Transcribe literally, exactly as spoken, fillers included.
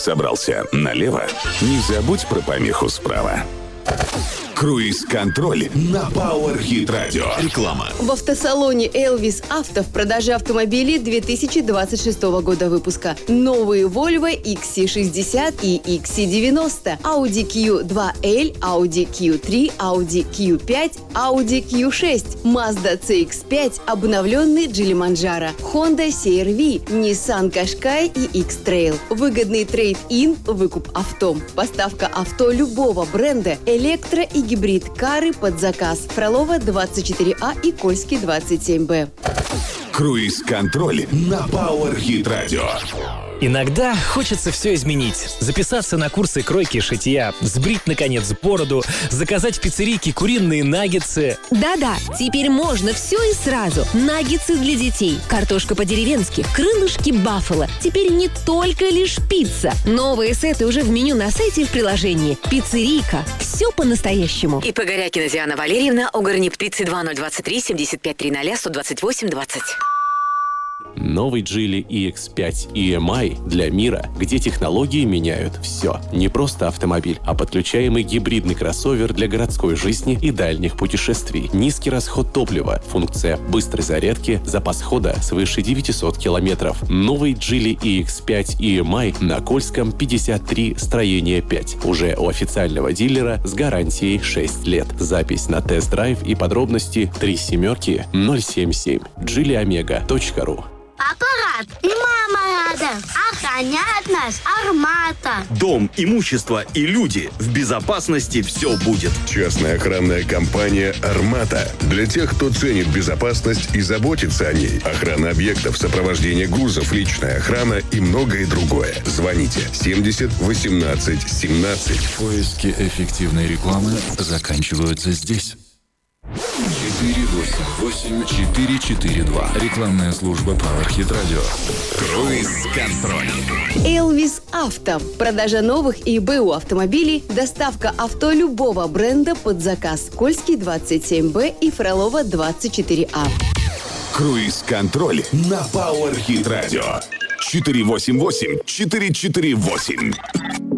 Собрался налево? Не забудь про помеху справа. Круиз-контроль на Power Hit Radio. Реклама. В автосалоне Элвис Авто в продаже автомобилей две тысячи двадцать шестого года выпуска. Новые Volvo икс си шестьдесят и икс си девяносто, Audi кью два эл, Audi кью три, Audi кью пять, Audi кью шесть, Mazda си икс пять, обновленный Geely Manjaro, Honda си ар ви, Nissan Qashqai и X-Trail. Выгодный трейд-ин, выкуп авто. Поставка авто любого бренда, электро и гибрид-кары под заказ. Фролова двадцать четыре А и Кольский двадцать семь Б. Круиз-контроль на Power Hit Radio. Иногда хочется все изменить. Записаться на курсы кройки и шитья, сбрить, наконец, бороду, заказать в пиццерийке куриные наггетсы. Да-да, теперь можно все и сразу. Наггетсы для детей, картошка по-деревенски, крылышки баффало. Теперь не только лишь пицца. Новые сеты уже в меню на сайте и в приложении. Пиццерийка. Все по-настоящему. И по Горякина Диана Валерьевна, Угорнип пиццы два ноль двадцать три семьдесят пять тридцать сто двадцать восемь двадцать. Новый Geely и икс пять и эм ай для мира, где технологии меняют все. Не просто автомобиль, а подключаемый гибридный кроссовер для городской жизни и дальних путешествий. Низкий расход топлива, функция быстрой зарядки, запас хода свыше девятьсот километров. Новый Geely и икс пять и эм ай на Кольском пятьдесят три, строение пять. Уже у официального дилера с гарантией шесть лет. Запись на тест-драйв и подробности три семерки ноль семь семь. джили омега точка ру. Папа рад, и мама рада. Охраняет нас Армата. Дом, имущество и люди. В безопасности все будет. Частная охранная компания «Армата». Для тех, кто ценит безопасность и заботится о ней. Охрана объектов, сопровождение грузов, личная охрана и многое другое. Звоните семьдесят восемнадцать семнадцать. Поиски эффективной рекламы заканчиваются здесь. четыре восемь восемь четыре четыре два. Рекламная служба Power Hit Radio. Круиз-контроль. Элвис Авто. Продажа новых и БУ автомобилей. Доставка авто любого бренда под заказ. Кольский двадцать семь Б и Фролова двадцать четыре А. Круиз-контроль на Power Hit Radio. четыре восемь восемь четыре четыре восемь.